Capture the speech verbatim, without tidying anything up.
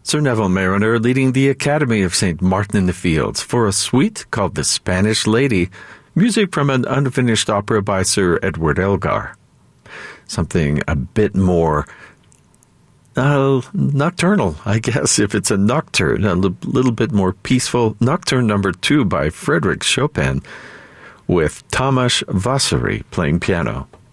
Sir Neville Mariner leading the Academy of Saint Martin in the Fields for a suite called The Spanish Lady, music from an unfinished opera by Sir Edward Elgar. Something a bit more uh, nocturnal, I guess, if it's a nocturne, a l- little bit more peaceful. Nocturne number two by Frédéric Chopin with Tamas Vasari playing piano.